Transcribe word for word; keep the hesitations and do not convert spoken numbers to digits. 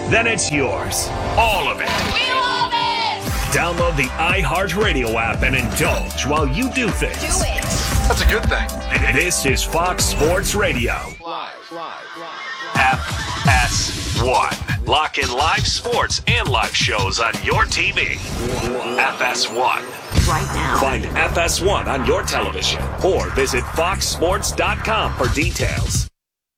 then it's yours. All of it. We love it! Download the iHeartRadio app and indulge while you do things. Do it! That's a good thing. This is Fox Sports Radio. Live, live, live. F S one. Lock in live sports and live shows on your T V. F S one. Right now. Find F S one on your television or visit fox sports dot com for details.